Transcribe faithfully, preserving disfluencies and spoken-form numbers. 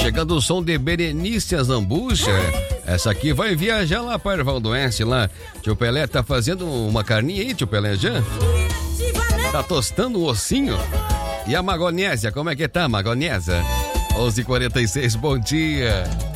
chegando o som de Berenice Azambuja. Essa aqui vai viajar lá para Erval do Oeste, lá. Tio Pelé tá fazendo uma carninha aí, tio Pelé, já? Tá tostando o ossinho? E a magonésia, como é que tá, magonésia? onze e quarenta e seis, bom dia.